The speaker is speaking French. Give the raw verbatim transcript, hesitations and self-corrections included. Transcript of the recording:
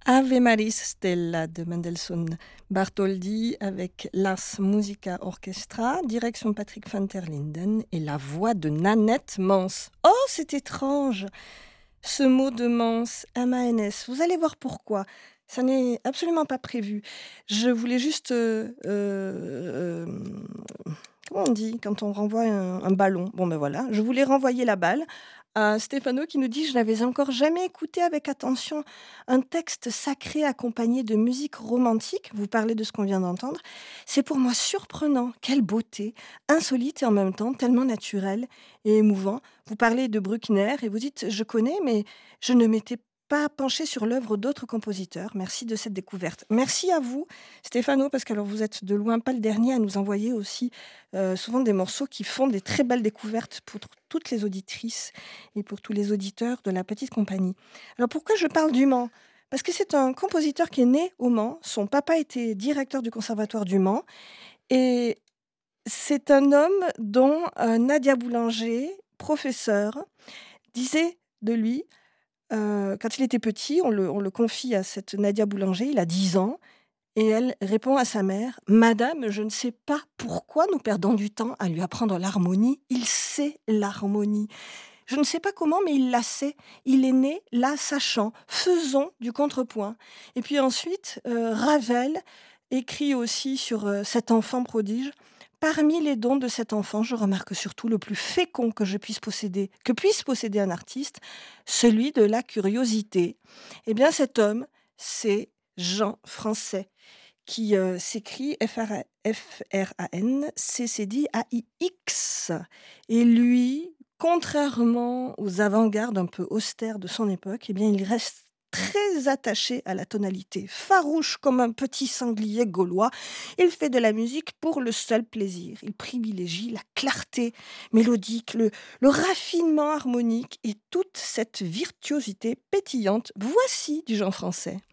Ave Maris Stella de Mendelssohn Bartholdy avec l'Ars Musica Orchestra, direction Patrick van der Linden et la voix de Nanette Mans. Oh, c'est étrange, ce mot de Mans, M A N S. Vous allez voir pourquoi. Ça n'est absolument pas prévu. Je voulais juste... Euh, euh, comment on dit quand on renvoie un, un ballon? Bon ben voilà, je voulais renvoyer la balle à Stéphano qui nous dit « Je n'avais encore jamais écouté avec attention un texte sacré accompagné de musique romantique. » Vous parlez de ce qu'on vient d'entendre. C'est pour moi surprenant. Quelle beauté, insolite et en même temps tellement naturel et émouvant. Vous parlez de Bruckner et vous dites « Je connais, mais je ne m'étais pas penché sur l'œuvre d'autres compositeurs. » Merci de cette découverte. Merci à vous, Stéphano, parce que alors vous êtes de loin pas le dernier à nous envoyer aussi euh, souvent des morceaux qui font des très belles découvertes pour toutes les auditrices et pour tous les auditeurs de la petite compagnie. Alors pourquoi je parle du Mans ? Parce que c'est un compositeur qui est né au Mans. Son papa était directeur du conservatoire du Mans. Et c'est un homme dont euh, Nadia Boulanger, professeure, disait de lui, euh, quand il était petit, on le, on le confie à cette Nadia Boulanger, il a dix ans, et elle répond à sa mère « Madame, je ne sais pas pourquoi nous perdons du temps à lui apprendre l'harmonie. Il sait l'harmonie. Je ne sais pas comment, mais il la sait. Il est né là sachant. Faisons du contrepoint. » Et puis ensuite, euh, Ravel écrit aussi sur euh, cet enfant prodige. Parmi les dons de cet enfant, je remarque surtout le plus fécond que je puisse posséder, que puisse posséder un artiste, celui de la curiosité. Eh bien, cet homme, c'est Jean Français, qui euh, s'écrit F R A N C C D A I X. Et lui, contrairement aux avant-gardes un peu austères de son époque, eh bien, il reste très attaché à la tonalité, farouche comme un petit sanglier gaulois. Il fait de la musique pour le seul plaisir. Il privilégie la clarté mélodique, le, le raffinement harmonique et toute cette virtuosité pétillante. Voici du Jean Français.